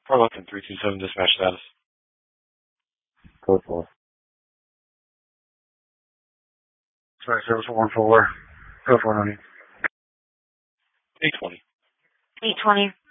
Arlington 327 dispatch status. Code 4. Sorry, service 1-4. Code 4 on you. 820. 820.